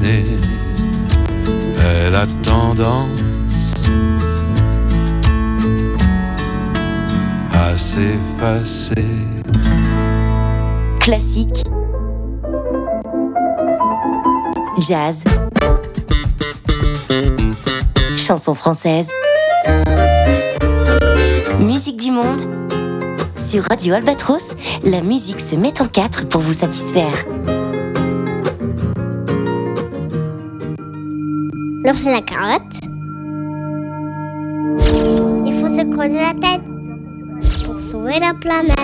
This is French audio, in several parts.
l'année, elle a tendance à s'effacer. Classique, jazz, chansons françaises, musique du monde. Sur Radio Albatros, la musique se met en quatre pour vous satisfaire. Alors c'est la carotte. Il faut se creuser la tête pour sauver la planète.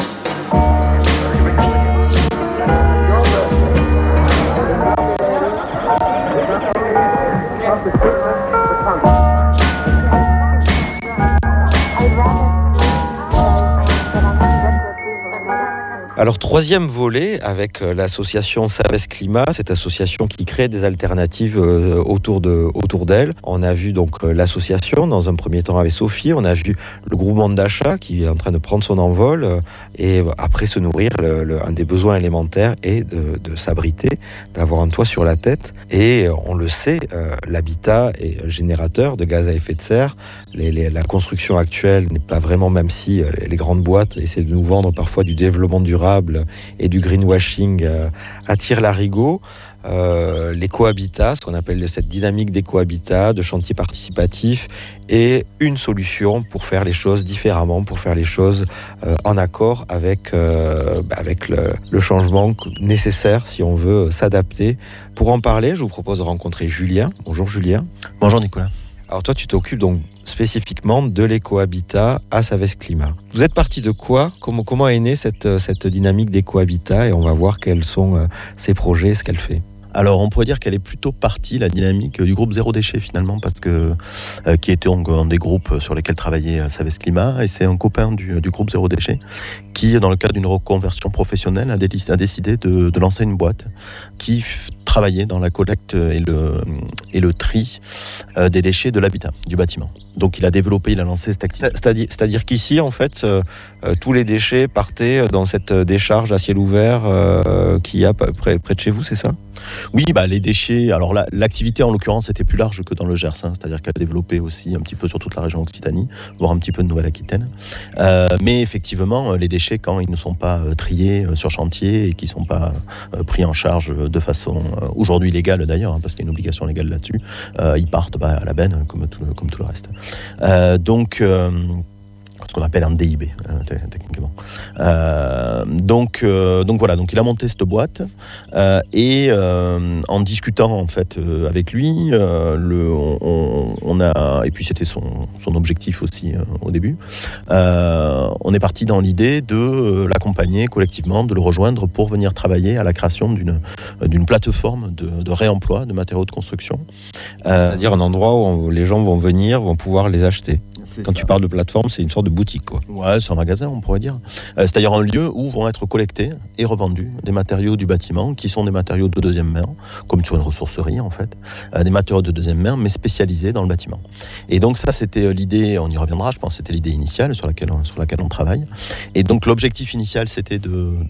Alors, troisième volet avec l'association Savès Climat, cette association qui crée des alternatives autour d'elle. On a vu donc l'association dans un premier temps avec Sophie, on a vu le groupement d'achat qui est en train de prendre son envol et après se nourrir, un des besoins élémentaires est de s'abriter, d'avoir un toit sur la tête. Et on le sait, l'habitat est générateur de gaz à effet de serre. La construction actuelle n'est pas vraiment, même si les grandes boîtes essaient de nous vendre parfois du développement durable et du greenwashing à tire-larigot. L'écohabitat, ce qu'on appelle cette dynamique d'écohabitat, de chantier participatif, est une solution pour faire les choses différemment, pour faire les choses en accord avec le changement nécessaire si on veut s'adapter. Pour en parler, je vous propose de rencontrer Julien. Bonjour Julien. Bonjour Nicolas. Alors toi, tu t'occupes donc spécifiquement de l'écohabitat à Savès Climat. Vous êtes parti de quoi ? Comment est née cette dynamique d'écohabitat ? Et on va voir quels sont ses projets, ce qu'elle fait. Alors, on pourrait dire qu'elle est plutôt partie, la dynamique du groupe Zéro Déchet, finalement, parce que qui était un des groupes sur lesquels travaillait Savès Climat, et c'est un copain du groupe Zéro Déchet qui, dans le cadre d'une reconversion professionnelle, a décidé de lancer une boîte qui travaillait dans la collecte et le tri des déchets de l'habitat, du bâtiment. Donc il a lancé cette activité. C'est-à-dire qu'ici, en fait, tous les déchets partaient dans cette décharge à ciel ouvert qu'il y a près de chez vous, c'est ça ? Oui, les déchets. Alors l'activité en l'occurrence était plus large que dans le Gers, c'est-à-dire qu'elle a développé aussi un petit peu sur toute la région Occitanie, voire un petit peu de Nouvelle-Aquitaine. Mais effectivement, les déchets, quand ils ne sont pas triés sur chantier et qui ne sont pas pris en charge de façon aujourd'hui légale d'ailleurs, parce qu'il y a une obligation légale là-dessus, ils partent à la benne comme tout le reste. Donc ce qu'on appelle un DIB techniquement. Donc voilà, donc il a monté cette boîte et en discutant en fait avec lui, on a, et puis c'était son objectif aussi au début, on est parti dans l'idée de l'accompagner collectivement, de le rejoindre pour venir travailler à la création d'une plateforme de réemploi de matériaux de construction. C'est-à-dire un endroit où les gens vont pouvoir les acheter. Quand tu parles de plateforme, c'est une sorte de boutique, quoi. Ouais, c'est un magasin, on pourrait dire. C'est-à-dire un lieu où vont être collectés et revendus des matériaux du bâtiment qui sont des matériaux de deuxième main, comme sur une ressourcerie en fait, des matériaux de deuxième main, mais spécialisés dans le bâtiment. Et donc ça, c'était l'idée, on y reviendra, je pense, c'était l'idée initiale sur laquelle on travaille. Et donc l'objectif initial, c'était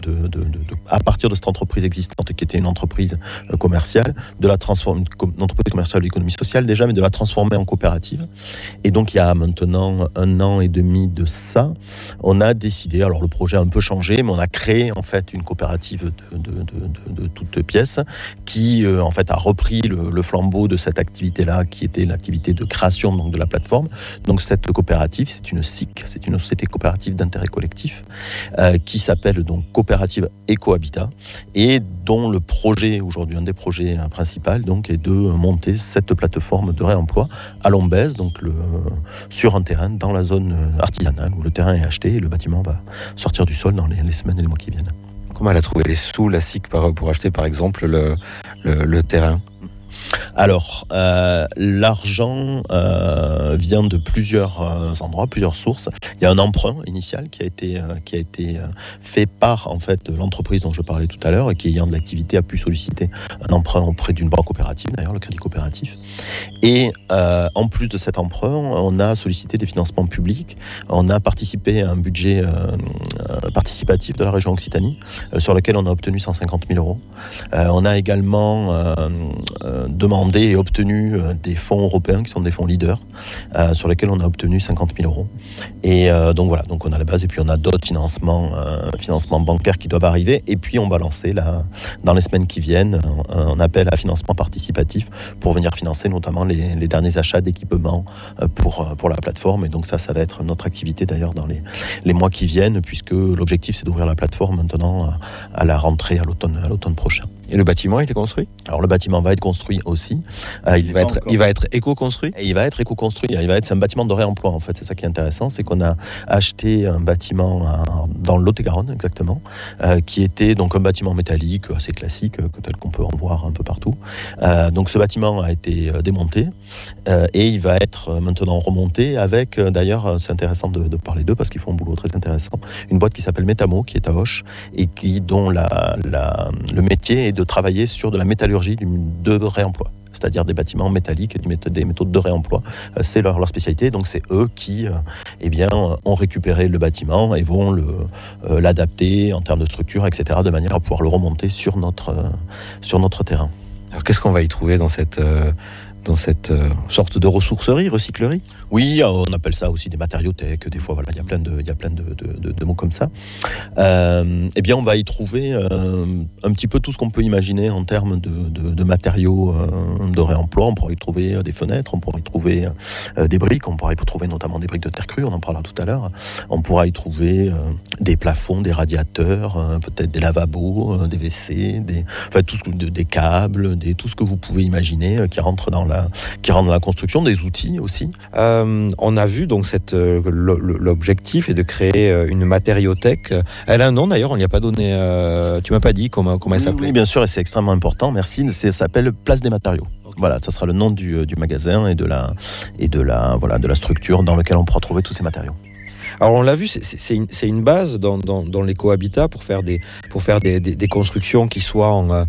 à partir de cette entreprise existante, qui était une entreprise commerciale, de la transformer, une entreprise commerciale de l'économie sociale déjà, mais de la transformer en coopérative. Et donc il y a maintenant 1 an et demi de ça, on a décidé, alors le projet a un peu changé, mais on a créé en fait une coopérative de toutes pièces qui en fait a repris le flambeau de cette activité-là, qui était l'activité de création donc de la plateforme. Donc cette coopérative, c'est une SIC, c'est une société coopérative d'intérêt collectif qui s'appelle donc Coopérative Écohabitat et dont le projet aujourd'hui, un des projets principaux donc est de monter cette plateforme de réemploi à Lombez, donc sur un terrain dans la zone artisanale où le terrain est acheté et le bâtiment va sortir du sol dans les semaines et les mois qui viennent. Comment elle a trouvé les sous, la SIC, pour acheter par exemple le terrain ? Alors, l'argent vient de plusieurs endroits, plusieurs sources. Il y a un emprunt initial qui a été fait par en fait l'entreprise dont je parlais tout à l'heure, et qui ayant de l'activité a pu solliciter un emprunt auprès d'une banque coopérative, d'ailleurs le Crédit Coopératif. Et en plus de cet emprunt, on a sollicité des financements publics. On a participé à un budget participatif de la région Occitanie, sur lequel on a obtenu 150 000 euros. On a également demandé et obtenu des fonds européens qui sont des fonds leaders, sur lesquels on a obtenu 50 000 euros. Et donc voilà, donc on a la base, et puis on a d'autres financements bancaires qui doivent arriver. Et puis on va lancer là, dans les semaines qui viennent, un appel à financement participatif pour venir financer notamment les derniers achats d'équipements pour la plateforme. Et donc ça va être notre activité d'ailleurs dans les mois qui viennent, puisque l'objectif c'est d'ouvrir la plateforme maintenant à la rentrée, à l'automne prochain. Et le bâtiment, il est construit ? Alors le bâtiment va être construit aussi. Il va être éco-construit ? Et il va être éco-construit. C'est un bâtiment de réemploi en fait. C'est ça qui est intéressant, c'est qu'on a acheté un bâtiment dans le Lot-et-Garonne exactement, qui était donc un bâtiment métallique assez classique, tel qu'on peut en voir un peu partout. Donc ce bâtiment a été démonté et il va être maintenant remonté avec, d'ailleurs c'est intéressant de parler d'eux parce qu'ils font un boulot très intéressant, une boîte qui s'appelle Métamo, qui est à Auch et dont le métier est de travailler sur de la métallurgie de réemploi, c'est-à-dire des bâtiments métalliques, des méthodes de réemploi. C'est leur spécialité, donc c'est eux qui ont récupéré le bâtiment et vont l'adapter en termes de structure, etc., de manière à pouvoir le remonter sur notre terrain. Alors qu'est-ce qu'on va y trouver dans cette sorte de ressourcerie, recyclerie ? Oui, on appelle ça aussi des matériothèques. Des fois, voilà, il y a plein de mots comme ça. On va y trouver un petit peu tout ce qu'on peut imaginer en termes de matériaux de réemploi. On pourra y trouver des fenêtres, on pourra y trouver des briques, on pourra y trouver notamment des briques de terre crue, on en parlera tout à l'heure. On pourra y trouver des plafonds, des radiateurs, peut-être des lavabos, des WC, des câbles, tout ce que vous pouvez imaginer qui rentre dans la construction, des outils aussi. On a vu donc l'objectif est de créer une matériothèque. Elle a un nom d'ailleurs, on n'y a pas donné. Tu m'as pas dit comment elle s'appelait. Oui, bien sûr, et c'est extrêmement important. Merci. Ça s'appelle Place des Matériaux. Okay. Voilà, ça sera le nom du magasin et de la structure dans laquelle on pourra trouver tous ces matériaux. Alors on l'a vu, c'est une base dans l'éco-habitat pour faire des constructions qui soient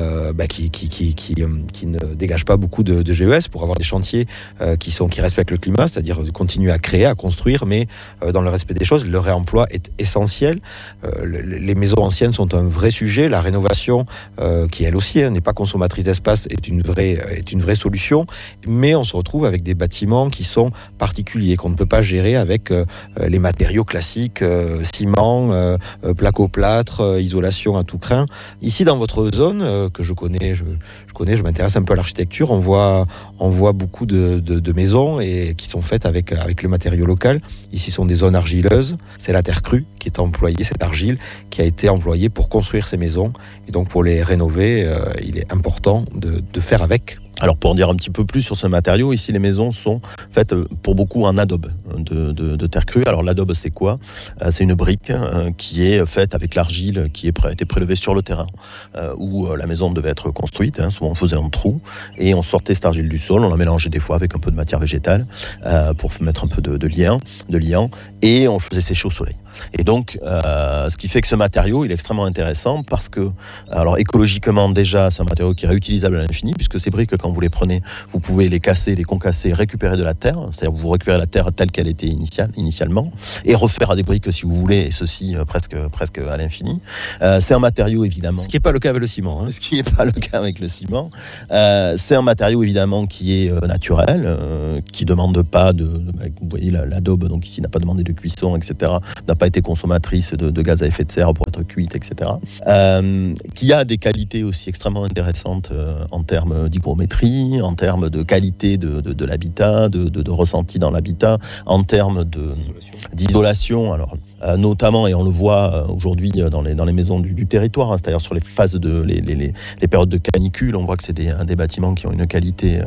qui ne dégagent pas beaucoup de GES, pour avoir des chantiers qui respectent le climat, c'est-à-dire continuer à créer, à construire, mais dans le respect des choses. Le réemploi est essentiel. Les maisons anciennes sont un vrai sujet. La rénovation, qui elle aussi n'est pas consommatrice d'espace, est une vraie solution. Mais on se retrouve avec des bâtiments qui sont particuliers, qu'on ne peut pas gérer avec les matériaux classiques, ciment, placo-plâtre, isolation à tout crin. Ici, dans votre zone, que je connais, je m'intéresse un peu à l'architecture, on voit beaucoup de maisons et qui sont faites avec le matériau local. Ici, ce sont des zones argileuses. C'est la terre crue qui est employée, cette argile qui a été employée pour construire ces maisons. Et donc, pour les rénover, il est important de faire avec. Alors pour en dire un petit peu plus sur ce matériau, ici les maisons sont faites pour beaucoup en adobe de terre crue. Alors l'adobe c'est quoi ? C'est une brique qui est faite avec l'argile qui a été prélevée sur le terrain où la maison devait être construite. Souvent on faisait un trou et on sortait cette argile du sol, on la mélangeait des fois avec un peu de matière végétale pour mettre un peu de liant et on faisait sécher au soleil. Et donc, ce qui fait que ce matériau, il est extrêmement intéressant parce que, alors écologiquement déjà, c'est un matériau qui est réutilisable à l'infini, puisque ces briques, quand vous les prenez, vous pouvez les casser, les concasser, récupérer de la terre, c'est-à-dire vous récupérez la terre telle qu'elle était initialement, et refaire à des briques si vous voulez, et ceci presque à l'infini. C'est un matériau évidemment. Ce qui n'est pas le cas avec le ciment. Ce qui n'est pas le cas avec le ciment. C'est un matériau évidemment qui est naturel, qui ne demande pas vous voyez l'adobe, donc ici n'a pas demandé de cuisson, etc., n'a pas été consommatrice de gaz à effet de serre pour être cuite, etc. Qui a des qualités aussi extrêmement intéressantes en termes d'hygrométrie, en termes de qualité de l'habitat, de ressenti dans l'habitat, en termes d'isolation. Alors, notamment, et on le voit aujourd'hui dans les maisons du territoire, c'est-à-dire sur les phases les périodes de canicule, on voit que c'est des bâtiments qui ont une qualité,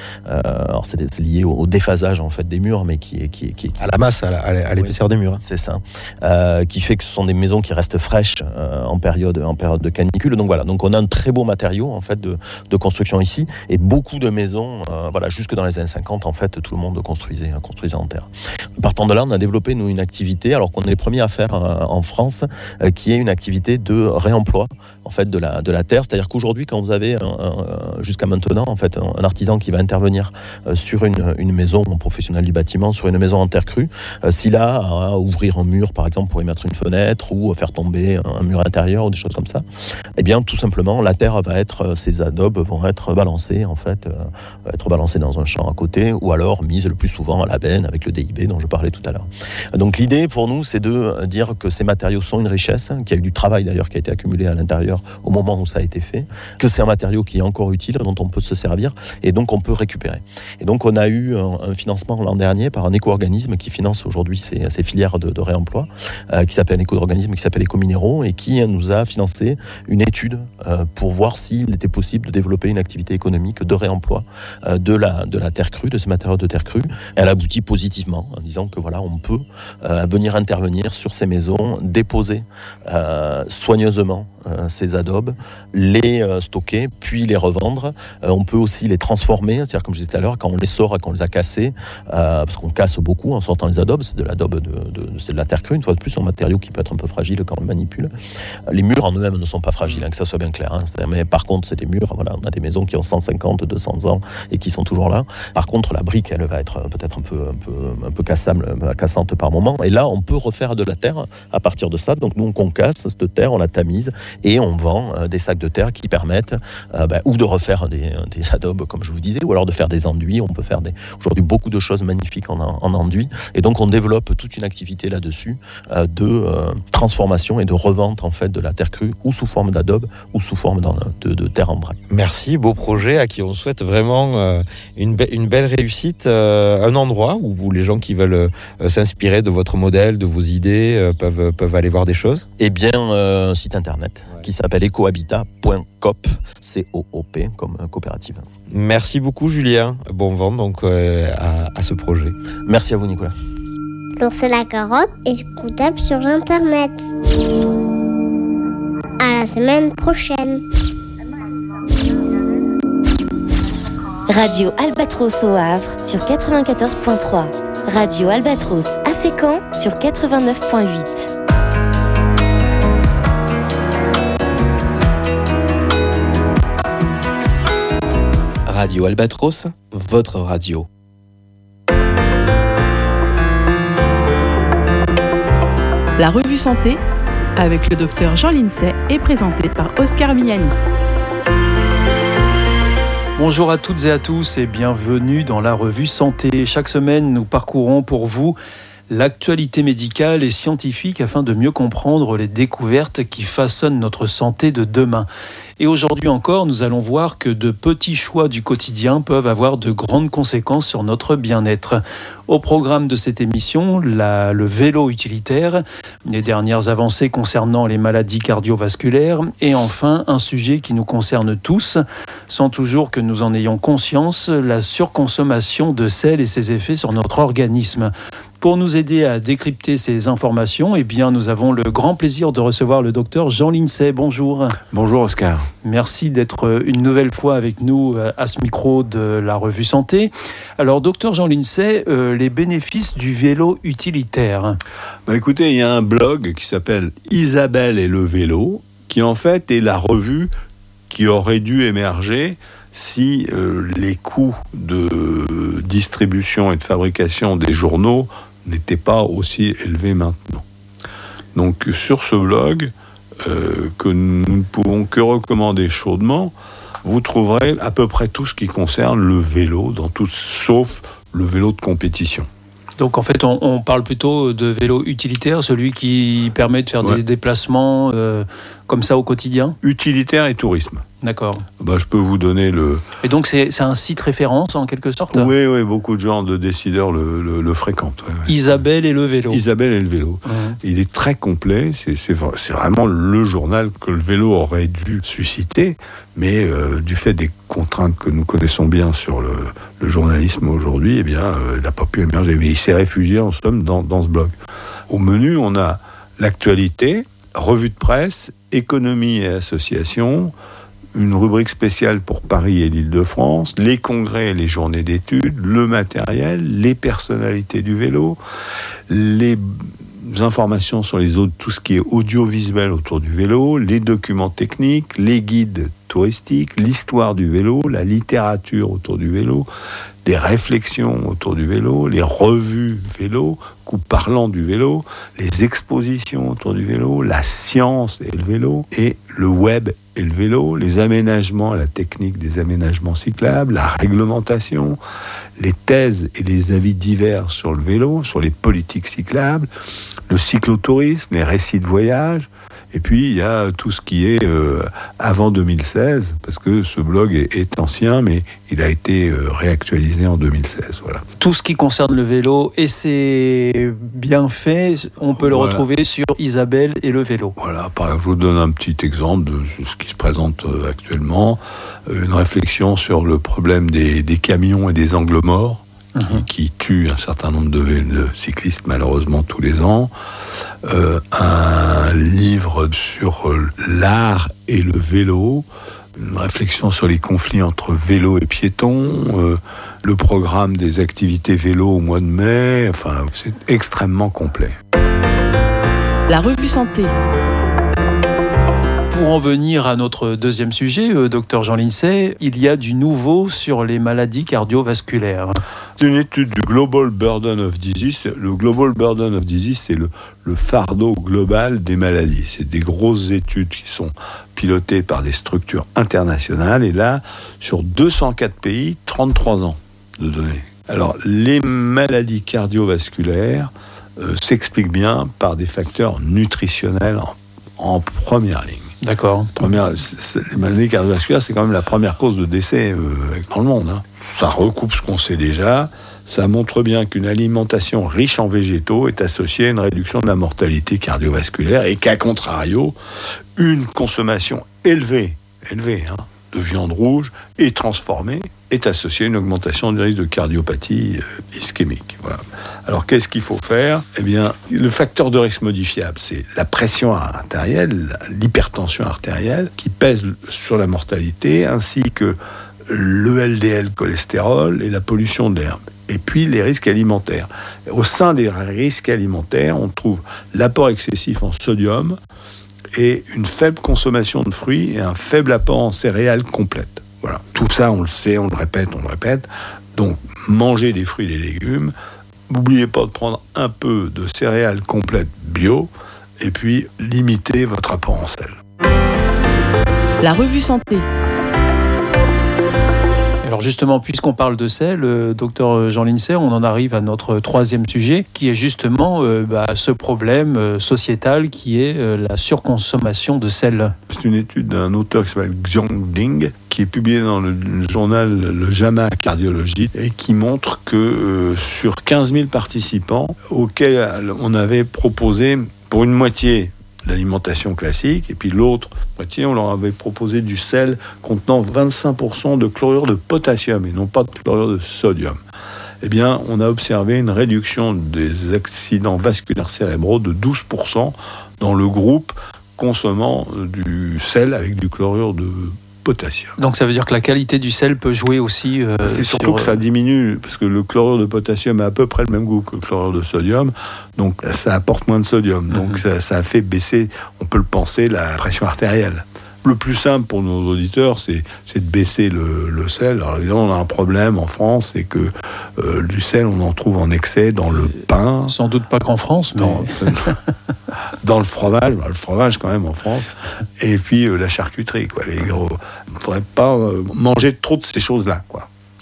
alors c'est lié au déphasage en fait des murs, mais qui est à la masse, à l'épaisseur des murs. Hein. C'est ça, qui fait que ce sont des maisons qui restent fraîches en période de canicule. Donc voilà, donc on a un très beau matériau en fait de construction ici, et beaucoup de maisons, jusque dans les années 50 en fait, tout le monde construisait en terre. Partant de là, on a développé nous une activité, alors qu'on est les premiers à faire en France, qui est une activité de réemploi en fait de la terre. C'est-à-dire qu'aujourd'hui, quand vous avez jusqu'à maintenant en fait un artisan qui va intervenir sur une maison, un professionnel du bâtiment, sur une maison en terre crue, s'il a à ouvrir un mur par exemple pour y mettre une fenêtre ou faire tomber un mur intérieur ou des choses comme ça, eh bien tout simplement la terre ces adobes vont être balancés en fait, dans un champ à côté, ou alors mises le plus souvent à la benne avec le DIB dont je parlais tout à l'heure. Donc l'idée pour nous, c'est de dire que ces matériaux sont une richesse, qu'il y a eu du travail d'ailleurs qui a été accumulé à l'intérieur au moment où ça a été fait, que c'est un matériau qui est encore utile, dont on peut se servir et donc on peut récupérer. Et donc on a eu un financement l'an dernier par un éco-organisme qui finance aujourd'hui ces filières de réemploi, qui s'appelle Ecominéraux, et qui nous a financé une étude pour voir s'il était possible de développer une activité économique de réemploi de la terre crue, de ces matériaux de terre crue. Elle aboutit positivement en disant que voilà, on peut venir intervenir sur ces maisons, déposer soigneusement ces adobes, les stocker, puis les revendre. On peut aussi les transformer, c'est-à-dire comme je disais tout à l'heure, quand on les sort et qu'on les a cassés, parce qu'on casse beaucoup en sortant les adobes, c'est de l'adobe, c'est de la terre crue, une fois de plus, un matériau qui peut être un peu fragile quand on le manipule. Les murs en eux-mêmes ne sont pas fragiles, que ça soit bien clair. Mais par contre, c'est des murs, voilà, on a des maisons qui ont 150, 200 ans et qui sont toujours là. Par contre, la brique, elle va être peut-être un peu cassante par moment. Et là, on peut refaire de la terre à partir de ça. Donc nous, on concasse cette terre, on la tamise et on vend des sacs de terre qui permettent ou de refaire des adobes, comme je vous disais, ou alors de faire des enduits. On peut faire aujourd'hui beaucoup de choses magnifiques en enduit. Et donc, on développe toute une activité là-dessus de transformation et de revente en fait de la terre crue, ou sous forme d'adobe, ou sous forme de terre en vrac. Merci, beau projet à qui on souhaite vraiment une belle réussite, un endroit où les gens qui veulent s'inspirer de votre modèle, de vos idées, peuvent aller voir des choses. Eh bien, un site internet qui s'appelle ecohabitat.coop, C-O-O-P, comme coopérative. Merci beaucoup Julien, bon vent donc à ce projet. Merci à vous Nicolas. L'ours et la carotte est écoutable sur internet. À la semaine prochaine. Radio Albatros au Havre sur 94.3. Radio Albatros à Fécamp sur 89.8. Radio Albatros, votre radio. La revue Santé, avec le docteur Jean Lincey, est présentée par Oscar Miani. Bonjour à toutes et à tous et bienvenue dans la revue Santé. Chaque semaine, nous parcourons pour vous l'actualité médicale et scientifique afin de mieux comprendre les découvertes qui façonnent notre santé de demain. Et aujourd'hui encore, nous allons voir que de petits choix du quotidien peuvent avoir de grandes conséquences sur notre bien-être. Au programme de cette émission, le vélo utilitaire, les dernières avancées concernant les maladies cardiovasculaires et enfin un sujet qui nous concerne tous, sans toujours que nous en ayons conscience, la surconsommation de sel et ses effets sur notre organisme. Pour nous aider à décrypter ces informations, eh bien, nous avons le grand plaisir de recevoir le docteur Jean Lincey. Bonjour. Bonjour Oscar. Merci d'être une nouvelle fois avec nous à ce micro de la revue Santé. Alors, docteur Jean Lincey, les bénéfices du vélo utilitaire. Écoutez, il y a un blog qui s'appelle Isabelle et le vélo, qui en fait est la revue qui aurait dû émerger si les coûts de distribution et de fabrication des journaux n'étaient pas aussi élevés maintenant. Donc sur ce blog, que nous ne pouvons que recommander chaudement, vous trouverez à peu près tout ce qui concerne le vélo, sauf le vélo de compétition. Donc en fait, on parle plutôt de vélo utilitaire, celui qui permet de faire des déplacements comme ça au quotidien ? Utilitaire et tourisme. D'accord. Je peux vous donner le... Et donc c'est un site référence en quelque sorte ? Oui, beaucoup de gens, de décideurs le fréquentent. Ouais. Isabelle et le vélo. Isabelle et le vélo. Il est très complet, c'est vraiment le journal que le vélo aurait dû susciter, mais du fait des contraintes que nous connaissons bien sur le journalisme aujourd'hui, il n'a pas pu émerger. Mais il s'est réfugié en somme dans ce blog. Au menu, on a l'actualité, revue de presse, économie et associations, une rubrique spéciale pour Paris et l'Île-de-France, les congrès et les journées d'études, le matériel, les personnalités du vélo, les informations sur tout ce qui est audiovisuel autour du vélo, les documents techniques, les guides touristiques, l'histoire du vélo, la littérature autour du vélo, des réflexions autour du vélo, les revues vélo, parlant du vélo, les expositions autour du vélo, la science et le vélo, et le web et le vélo, les aménagements, la technique des aménagements cyclables, la réglementation, les thèses et les avis divers sur le vélo, sur les politiques cyclables, le cyclotourisme, les récits de voyage. Et puis, il y a tout ce qui est avant 2016, parce que ce blog est ancien, mais il a été réactualisé en 2016. Voilà. Tout ce qui concerne le vélo et ses bienfaits, on peut le retrouver sur Isabelle et le vélo. Voilà, je vous donne un petit exemple de ce qui se présente actuellement. Une réflexion sur le problème des camions et des angles morts. Qui tue un certain nombre de cyclistes malheureusement tous les ans. Un livre sur l'art et le vélo, une réflexion sur les conflits entre vélo et piétons, le programme des activités vélo au mois de mai, c'est extrêmement complet. La revue santé. Pour en venir à notre deuxième sujet, docteur Jean Lincey, il y a du nouveau sur les maladies cardiovasculaires. C'est une étude du Global Burden of Disease. Le Global Burden of Disease, c'est le fardeau global des maladies. C'est des grosses études qui sont pilotées par des structures internationales. Et là, sur 204 pays, 33 ans de données. Alors, les maladies cardiovasculaires s'expliquent bien par des facteurs nutritionnels en première ligne. D'accord. Les maladies cardiovasculaires, c'est quand même la première cause de décès dans le monde. Ça recoupe ce qu'on sait déjà. Ça montre bien qu'une alimentation riche en végétaux est associée à une réduction de la mortalité cardiovasculaire et qu'à contrario, une consommation élevée de viande rouge et transformée est associée à une augmentation du risque de cardiopathie ischémique. Voilà. Alors, qu'est-ce qu'il faut faire ? Le facteur de risque modifiable, c'est la pression artérielle, l'hypertension artérielle, qui pèse sur la mortalité, ainsi que le LDL cholestérol et la pollution de l'air. Et puis, les risques alimentaires. Au sein des risques alimentaires, on trouve l'apport excessif en sodium et une faible consommation de fruits et un faible apport en céréales complètes. Voilà. Tout ça, on le sait, on le répète. Donc, mangez des fruits et des légumes. N'oubliez pas de prendre un peu de céréales complètes bio et puis limitez votre apport en sel. La revue santé. Alors justement, puisqu'on parle de sel, docteur Jean Lincey, on en arrive à notre troisième sujet, qui est justement ce problème sociétal qui est la surconsommation de sel. C'est une étude d'un auteur qui s'appelle Xiong Ding, qui est publiée dans le journal Le JAMA Cardiologie, et qui montre que sur 15 000 participants, auxquels on avait proposé pour une moitié l'alimentation classique, et puis l'autre moitié, on leur avait proposé du sel contenant 25% de chlorure de potassium et non pas de chlorure de sodium. On a observé une réduction des accidents vasculaires cérébraux de 12% dans le groupe consommant du sel avec du chlorure de potassium. Donc ça veut dire que la qualité du sel peut jouer aussi c'est surtout que ça diminue, parce que le chlorure de potassium a à peu près le même goût que le chlorure de sodium, donc ça apporte moins de sodium, donc ça fait baisser, on peut le penser, la pression artérielle. Le plus simple pour nos auditeurs, c'est de baisser le sel. Alors évidemment, on a un problème en France, c'est que du sel, on en trouve en excès dans le pain. Sans doute pas qu'en France, mais... Dans le fromage quand même en France, et puis la charcuterie, quoi. Il ne faudrait pas manger trop de ces choses-là, quoi.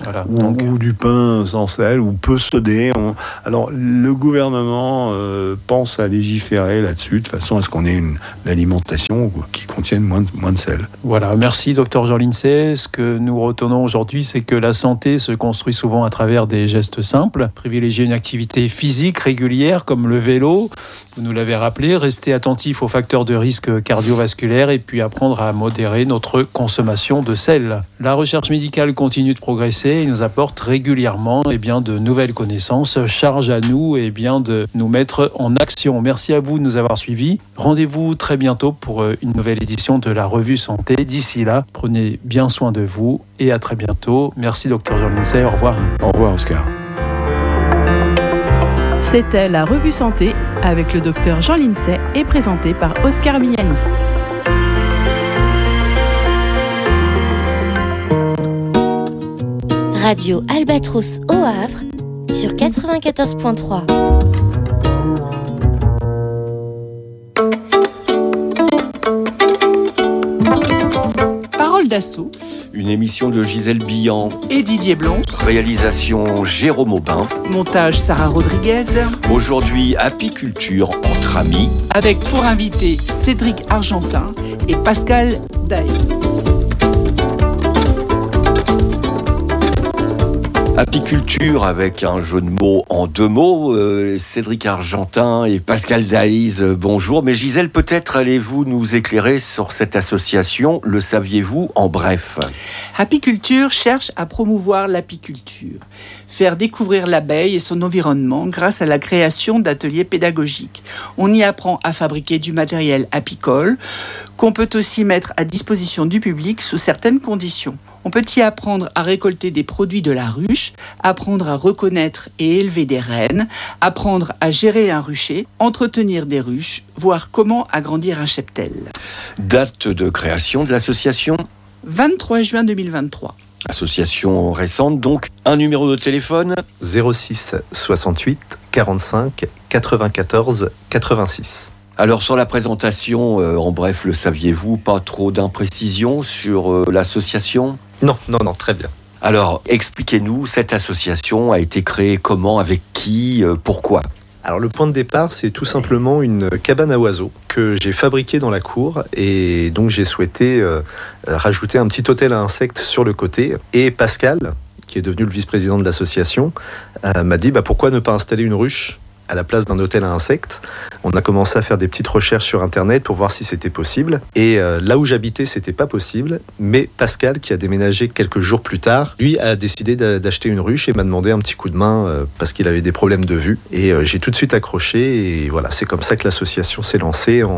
Voilà, ou du pain sans sel, ou peu sodé. Alors, le gouvernement pense à légiférer là-dessus, de façon à ce qu'on ait une alimentation qui contienne moins de sel. Voilà, merci Dr Jean Lincey. Ce que nous retenons aujourd'hui, c'est que la santé se construit souvent à travers des gestes simples. Privilégier une activité physique régulière comme le vélo, vous nous l'avez rappelé, rester attentif aux facteurs de risque cardiovasculaires et puis apprendre à modérer notre consommation de sel. La recherche médicale continue de progresser et nous apporte régulièrement de nouvelles connaissances. Charge à nous de nous mettre en action. Merci à vous de nous avoir suivis. Rendez-vous très bientôt pour une nouvelle édition de la Revue Santé. D'ici là, prenez bien soin de vous et à très bientôt. Merci Dr Jean Lincey. Au revoir. Au revoir Oscar. C'était la Revue Santé avec le docteur Jean Lincey et présenté par Oscar Miani. Radio Albatros au Havre sur 94.3. Parole d'assaut. Une émission de Gisèle Billan et Didier Blond. Réalisation Jérôme Aubin. Montage Sarah Rodriguez. Aujourd'hui, apiculture entre amis. Avec pour invités Cédric Argentin et Pascal Daé. Apiculture avec un jeu de mots en deux mots. Cédric Argentin et Pascal Daïs, bonjour. Mais Gisèle, peut-être allez-vous nous éclairer sur cette association, le saviez-vous en bref? Apiculture cherche à promouvoir l'apiculture, faire découvrir l'abeille et son environnement grâce à la création d'ateliers pédagogiques. On y apprend à fabriquer du matériel apicole qu'on peut aussi mettre à disposition du public sous certaines conditions. On peut y apprendre à récolter des produits de la ruche, apprendre à reconnaître et élever des rennes, apprendre à gérer un rucher, entretenir des ruches, voir comment agrandir un cheptel. Date de création de l'association ? 23 juin 2023. Association récente, donc. Un numéro de téléphone ? 06 68 45 94 86. Alors sur la présentation, en bref, le saviez-vous, pas trop d'imprécisions sur l'association ? Non, très bien. Alors, expliquez-nous, cette association a été créée comment, avec qui, pourquoi ? Alors le point de départ, c'est tout simplement une cabane à oiseaux que j'ai fabriquée dans la cour et donc j'ai souhaité rajouter un petit hôtel à insectes sur le côté. Et Pascal, qui est devenu le vice-président de l'association, m'a dit pourquoi ne pas installer une ruche à la place d'un hôtel à insectes. On a commencé à faire des petites recherches sur Internet pour voir si c'était possible. Et là où j'habitais, c'était pas possible. Mais Pascal, qui a déménagé quelques jours plus tard, lui a décidé d'acheter une ruche et m'a demandé un petit coup de main parce qu'il avait des problèmes de vue. Et j'ai tout de suite accroché. Et voilà, c'est comme ça que l'association s'est lancée en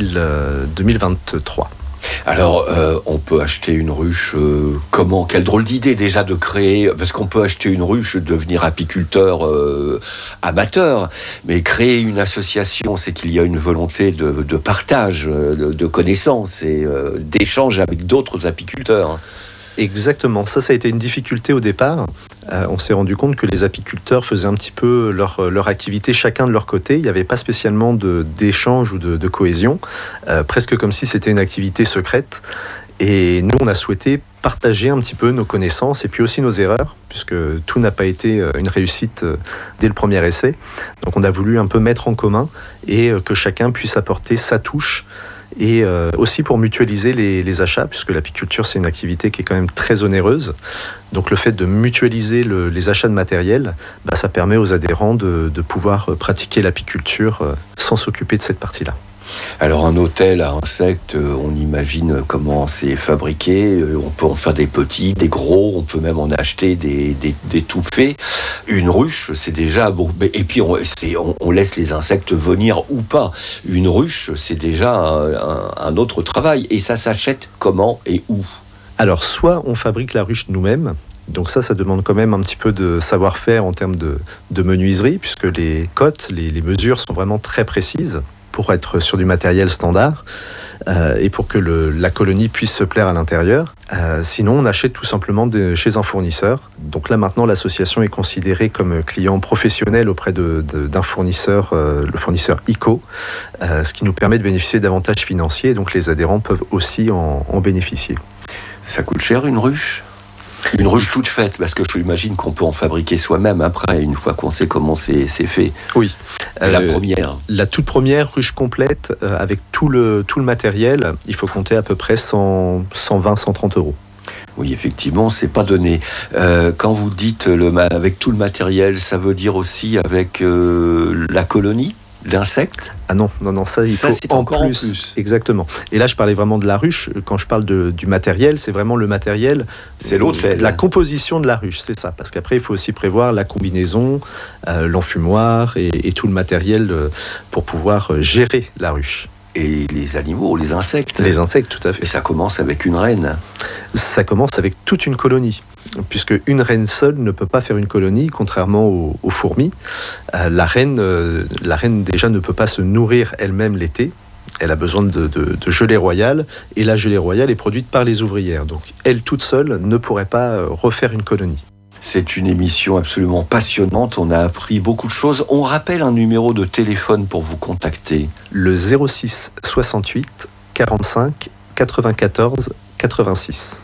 2023. Alors, on peut acheter une ruche, comment ? Quelle drôle d'idée déjà de créer, parce qu'on peut acheter une ruche, devenir apiculteur amateur, mais créer une association, c'est qu'il y a une volonté de partage, de connaissances et d'échange avec d'autres apiculteurs. Exactement, ça a été une difficulté au départ. On s'est rendu compte que les apiculteurs faisaient un petit peu leur activité chacun de leur côté. Il n'y avait pas spécialement d'échange ou de cohésion, presque comme si c'était une activité secrète. Et nous, on a souhaité partager un petit peu nos connaissances et puis aussi nos erreurs, puisque tout n'a pas été une réussite dès le premier essai. Donc on a voulu un peu mettre en commun et que chacun puisse apporter sa touche. Et aussi pour mutualiser les achats, puisque l'apiculture c'est une activité qui est quand même très onéreuse. Donc le fait de mutualiser les achats de matériel, ça permet aux adhérents de pouvoir pratiquer l'apiculture sans s'occuper de cette partie-là. Alors un hôtel à insectes, on imagine comment c'est fabriqué, on peut en faire des petits, des gros, on peut même en acheter des tout faits. Une ruche, c'est déjà bon, et puis on laisse les insectes venir ou pas. Une ruche, c'est déjà un autre travail, et ça s'achète comment et où ? Alors soit on fabrique la ruche nous-mêmes, donc ça demande quand même un petit peu de savoir-faire en termes de menuiserie, puisque les cotes, les mesures sont vraiment très précises pour être sur du matériel standard et pour que la colonie puisse se plaire à l'intérieur. Sinon, on achète tout simplement chez un fournisseur. Donc là, maintenant, l'association est considérée comme client professionnel auprès d'un fournisseur, le fournisseur ICO, ce qui nous permet de bénéficier d'avantages financiers. Donc les adhérents peuvent aussi en bénéficier. Ça coûte cher une ruche ? Une ruche toute faite, parce que je m'imagine qu'on peut en fabriquer soi-même après, une fois qu'on sait comment c'est fait. Oui. La première. La toute première ruche complète, avec tout le matériel, il faut compter à peu près 120, 130 €. Oui, effectivement, c'est pas donné. Quand vous dites avec tout le matériel, ça veut dire aussi avec la colonie d'insectes ? Ah non, ça il faut c'est encore en plus. Exactement. Et là, je parlais vraiment de la ruche. Quand je parle du matériel, c'est vraiment le matériel. C'est l'hôtel. La composition de la ruche, c'est ça. Parce qu'après, il faut aussi prévoir la combinaison, l'enfumoir et tout le matériel pour pouvoir gérer la ruche. Et les animaux, les insectes. Les insectes, tout à fait. Et ça commence avec une reine. Ça commence avec toute une colonie, puisque une reine seule ne peut pas faire une colonie, contrairement aux fourmis. La reine déjà ne peut pas se nourrir elle-même l'été. Elle a besoin de gelée royale, et la gelée royale est produite par les ouvrières. Donc elle toute seule ne pourrait pas refaire une colonie. C'est une émission absolument passionnante, on a appris beaucoup de choses. On rappelle un numéro de téléphone pour vous contacter. Le 06 68 45 94 86.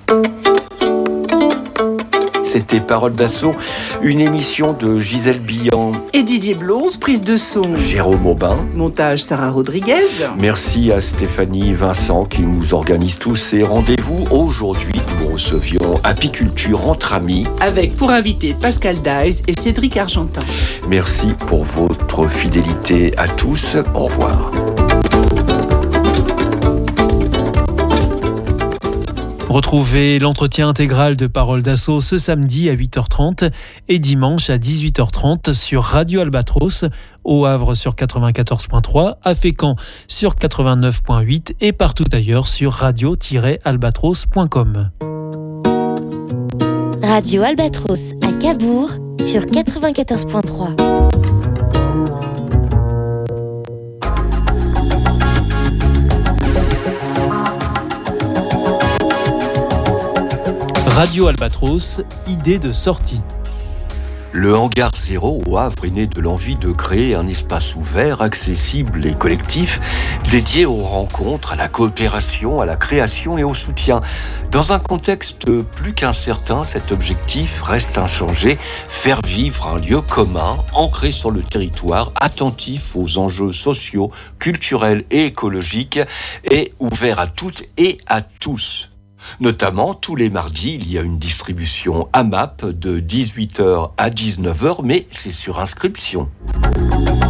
C'était Parole d'Assaut, une émission de Gisèle Billan et Didier Blonze, prise de son Jérôme Aubin, montage Sarah Rodriguez. Merci à Stéphanie Vincent qui nous organise tous ces rendez-vous. Aujourd'hui, nous recevions Apiculture entre amis avec pour invité Pascal Dies et Cédric Argentin. Merci pour votre fidélité à tous. Au revoir. Retrouvez l'entretien intégral de Parole d'Assaut ce samedi à 8h30 et dimanche à 18h30 sur Radio Albatros, au Havre sur 94.3, à Fécamp sur 89.8 et partout ailleurs sur radio-albatros.com. Radio Albatros à Cabourg sur 94.3. Radio Albatros, idée de sortie. Le Hangar Zéro au Havre est né de l'envie de créer un espace ouvert, accessible et collectif, dédié aux rencontres, à la coopération, à la création et au soutien. Dans un contexte plus qu'incertain, cet objectif reste inchangé, faire vivre un lieu commun, ancré sur le territoire, attentif aux enjeux sociaux, culturels et écologiques, et ouvert à toutes et à tous. Notamment, tous les mardis, il y a une distribution AMAP de 18h à 19h, mais c'est sur inscription.